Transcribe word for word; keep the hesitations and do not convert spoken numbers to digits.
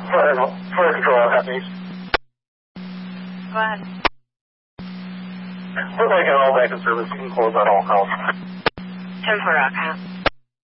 Fire, fire control, Happy. Go ahead. We're making all back in service. You can close on all calls. ten four, account.